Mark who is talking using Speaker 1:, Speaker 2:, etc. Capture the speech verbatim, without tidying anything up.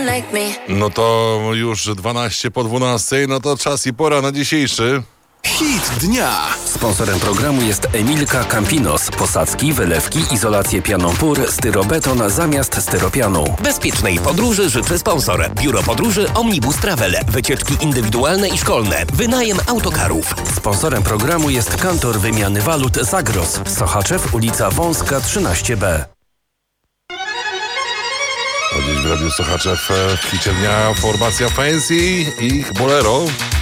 Speaker 1: No to już dwanaście po dwunastej, no to czas i pora na dzisiejszy
Speaker 2: Hit dnia.
Speaker 3: Sponsorem programu jest Emilka Campinos. Posadzki, wylewki, izolację pianą pór, styrobeton zamiast styropianu.
Speaker 4: Bezpiecznej podróży życzy sponsor. Biuro Podróży Omnibus Travel. Wycieczki indywidualne i szkolne. Wynajem autokarów.
Speaker 3: Sponsorem programu jest kantor wymiany walut Zagros. Sochaczew, ulica Wąska trzynaście B.
Speaker 1: Dziś w Radiu Sochaczew w hicie dnia formacja Fancy i ich Bolero.